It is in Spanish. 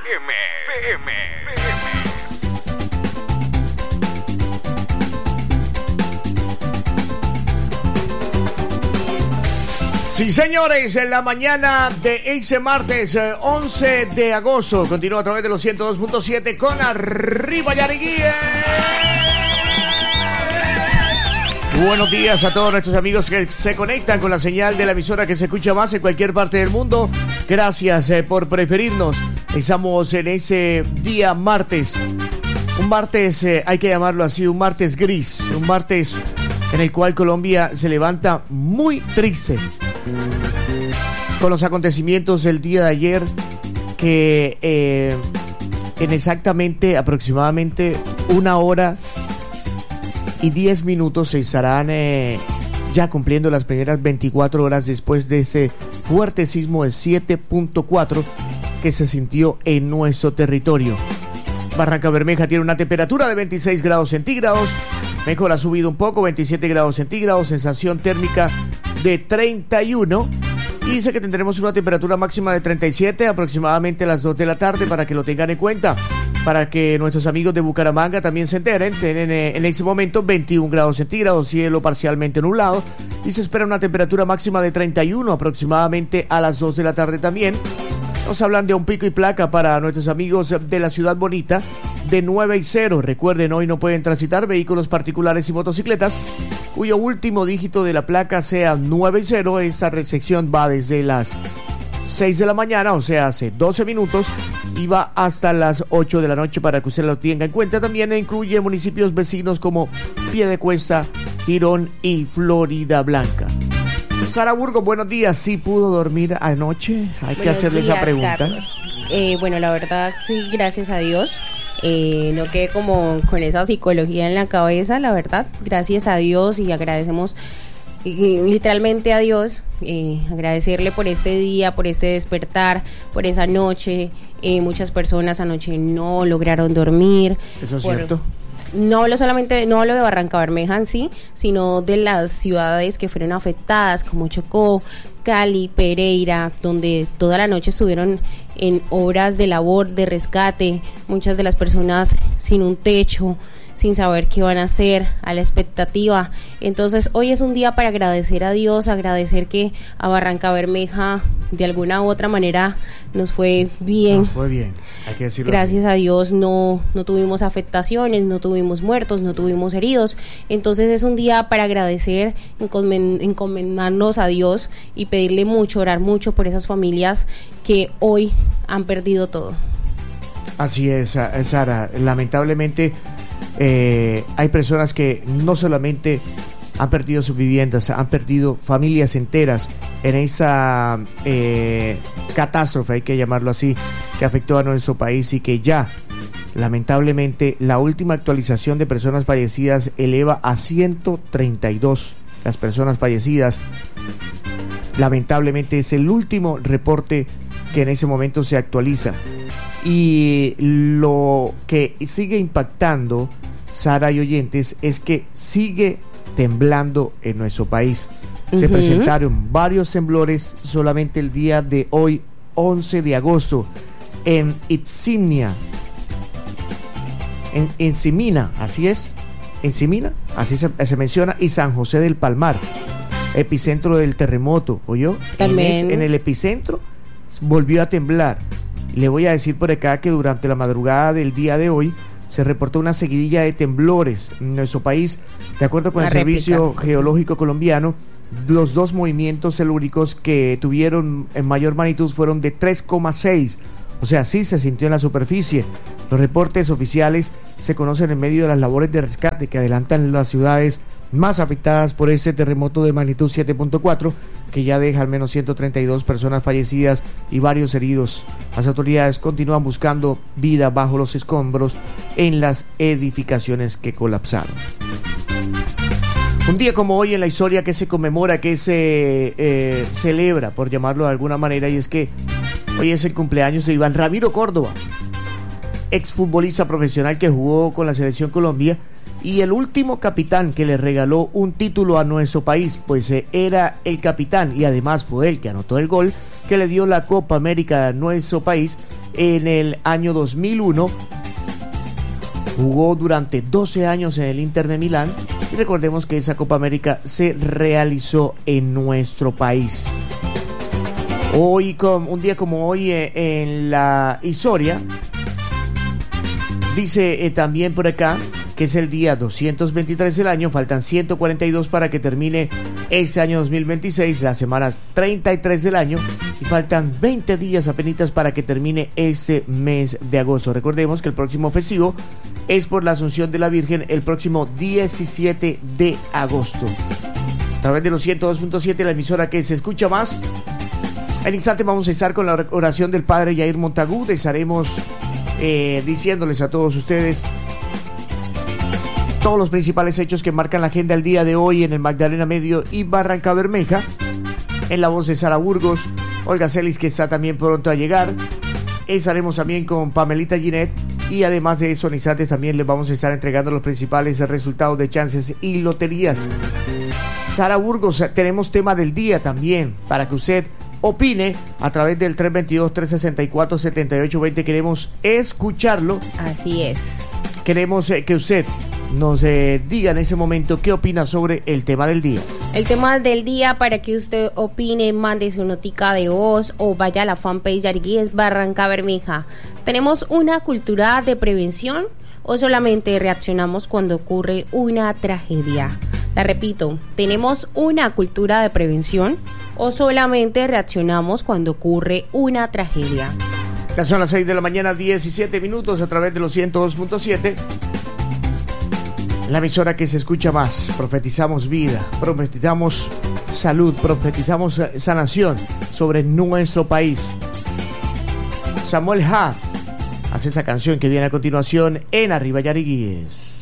Sí, señores, en la mañana de ese martes 11 de agosto, continúa a través de los 102.7 con Arriba Yariguía. Buenos días a todos nuestros amigos que se conectan con la señal de la emisora que se escucha más en cualquier parte del mundo. Gracias por preferirnos. Estamos en ese día martes. Un martes, hay que llamarlo así, un martes gris. Un martes en el cual Colombia se levanta muy triste con los acontecimientos del día de ayer, que en exactamente aproximadamente 1 hora y 10 minutos se estarán ya cumpliendo las primeras 24 horas después de ese fuerte sismo de 7.4 que se sintió en nuestro territorio. Barrancabermeja tiene una temperatura de 26 grados centígrados. Mejor ha subido un poco, 27 grados centígrados, sensación térmica de 31. Y dice que tendremos una temperatura máxima de 37 aproximadamente a las 2 de la tarde, para que lo tengan en cuenta. Para que nuestros amigos de Bucaramanga también se enteren, tienen en ese momento 21 grados centígrados, cielo parcialmente nublado. Y se espera una temperatura máxima de 31 aproximadamente a las 2 de la tarde también. Nos hablan de un pico y placa para nuestros amigos de la Ciudad Bonita de 9 y 0. Recuerden, hoy no pueden transitar vehículos particulares y motocicletas cuyo último dígito de la placa sea 9 y 0. Esta restricción va desde las 6 de la mañana, o sea, hace 12 minutos, y va hasta las 8 de la noche, para que usted lo tenga en cuenta. También incluye municipios vecinos como Piedecuesta, Girón y Florida Blanca. Sara Burgos, buenos días. ¿Sí pudo dormir anoche? Hay que hacerle esa pregunta. Bueno, la verdad, sí, gracias a Dios. No quedé como con esa psicología en la cabeza, la verdad. Gracias a Dios, y agradecemos literalmente a Dios, agradecerle por este día, por este despertar, por esa noche. Muchas personas anoche no lograron dormir. Eso es cierto. No hablo de Barrancabermeja en sí, sino de las ciudades que fueron afectadas, como Chocó, Cali, Pereira, donde toda la noche estuvieron en obras de labor, de rescate, muchas de las personas sin un techo, sin saber qué van a hacer, a la expectativa. Entonces hoy es un día para agradecer a Dios, agradecer que a Barrancabermeja de alguna u otra manera nos fue bien. Nos fue bien, hay que decirlo. Gracias a Dios no tuvimos afectaciones, no tuvimos muertos, no tuvimos heridos. Entonces es un día para agradecer, encomendarnos a Dios y pedirle mucho, orar mucho por esas familias que hoy han perdido todo. Así es, Sara, lamentablemente hay personas que no solamente han perdido sus viviendas, han perdido familias enteras en esa catástrofe, hay que llamarlo así, que afectó a nuestro país, y que ya, lamentablemente, la última actualización de personas fallecidas eleva a 132 las personas fallecidas. Lamentablemente es el último reporte que en ese momento se actualiza. Y lo que sigue impactando, Sara y oyentes, es que sigue temblando en nuestro país. Se presentaron varios temblores solamente el día de hoy, 11 de agosto, en Itzimnia, en Encimina, así es, Encimina, así se menciona, y San José del Palmar, epicentro del terremoto, ¿oyó? En el epicentro volvió a temblar. Le voy a decir por acá que durante la madrugada del día de hoy se reportó una seguidilla de temblores en nuestro país. De acuerdo con el Servicio Geológico Colombiano, los dos movimientos telúricos que tuvieron en mayor magnitud fueron de 3,6. O sea, sí se sintió en la superficie. Los reportes oficiales se conocen en medio de las labores de rescate que adelantan las ciudades más afectadas por este terremoto de magnitud 7.4, que ya deja al menos 132 personas fallecidas y varios heridos. Las autoridades continúan buscando vida bajo los escombros en las edificaciones que colapsaron. Un día como hoy en la historia que se conmemora, que se celebra, por llamarlo de alguna manera, y es que hoy es el cumpleaños de Iván Ramiro Córdoba, exfutbolista profesional que jugó con la Selección Colombia Y el último capitán que le regaló un título a nuestro país, pues era el capitán, y además fue él que anotó el gol que le dio la Copa América a nuestro país en el año 2001. Jugó durante 12 años en el Inter de Milán, y recordemos que esa Copa América se realizó en nuestro país. Hoy, un día como hoy en la historia, dice también por acá que es el día 223 del año, faltan 142 para que termine ese año 2026, las semanas 33 del año, y faltan 20 días apenas para que termine este mes de agosto. Recordemos que el próximo festivo es por la Asunción de la Virgen el próximo 17 de agosto. A través de los 102.7, la emisora que se escucha más. En instante vamos a estar con la oración del Padre Yair Montagude. Estaremos diciéndoles a todos ustedes todos los principales hechos que marcan la agenda del día de hoy en el Magdalena Medio y Barranca Bermeja. En la voz de Sara Burgos, Olga Celis, que está también pronto a llegar. Estaremos también con Pamelita Ginette. Y además de eso, en instantes también les vamos a estar entregando los principales resultados de chances y loterías. Sara Burgos, tenemos tema del día también para que usted opine a través del 322-364-7820. Queremos escucharlo. Así es. Queremos que usted nos diga en ese momento qué opina sobre el tema del día. El tema del día, para que usted opine, mande su notica de voz o vaya a la fanpage de Yariguíes Barranca Bermeja. ¿Tenemos una cultura de prevención o solamente reaccionamos cuando ocurre una tragedia? La repito, ¿tenemos una cultura de prevención o solamente reaccionamos cuando ocurre una tragedia? Ya son las 6 de la mañana, 17 minutos, a través de los 102.7. La emisora que se escucha más. Profetizamos vida, profetizamos salud, profetizamos sanación sobre nuestro país. Samuel Ha hace esa canción que viene a continuación en Arriba Yariguíes.